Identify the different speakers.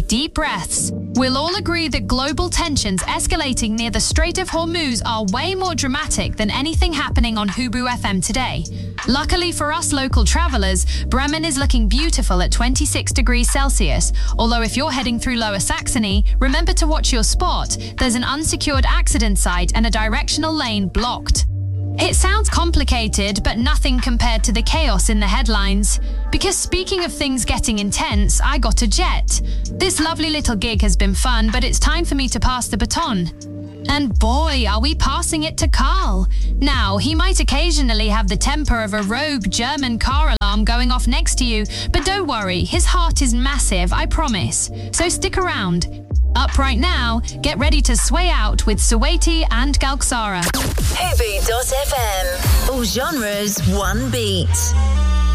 Speaker 1: deep breaths. We'll all agree that global tensions escalating near the Strait of Hormuz are way more dramatic than anything happening on Hubu FM today. Luckily for us local travellers, Bremen is looking beautiful at 26 degrees Celsius, although if you're heading through Lower Saxony, remember to watch your spot. There's an unsecured accident site and a directional lane blocked. It sounds complicated, but nothing compared to the chaos in the headlines. Because speaking of things getting intense, I got a jet. This lovely little gig has been fun, but it's time for me to pass the baton. And boy, are we passing it to Carl. Now, he might occasionally have the temper of a rogue German car alarm going off next to you, but don't worry, his heart is massive, I promise. So stick around. Up right now, get ready to sway out with Suwaiti and Galksara.
Speaker 2: Hubu.fm. All genres, one beat.